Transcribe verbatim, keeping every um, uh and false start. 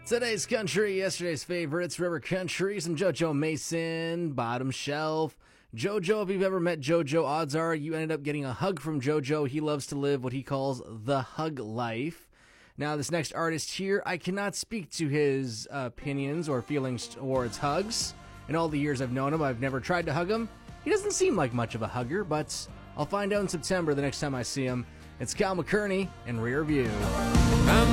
Today's country, yesterday's favorites, River Country, some JoJo Mason, Bottom Shelf. JoJo, if you've ever met JoJo, odds are you ended up getting a hug from JoJo. He loves to live what he calls the hug life. Now, this next artist here, I cannot speak to his uh, opinions or feelings towards hugs. In all the years I've known him, I've never tried to hug him. He doesn't seem like much of a hugger, but I'll find out in September the next time I see him. It's Cal McKerney in Rear View.